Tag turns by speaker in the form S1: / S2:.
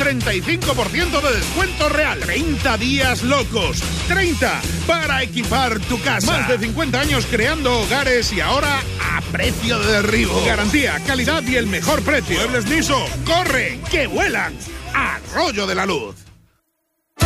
S1: 35% de descuento real. 30 días locos. 30 para equipar tu casa. Más de 50 años creando hogares y ahora a precio de derribo. Garantía, calidad y el mejor precio. Muebles Niso. Corre, que vuelan. Arroyo de la Luz.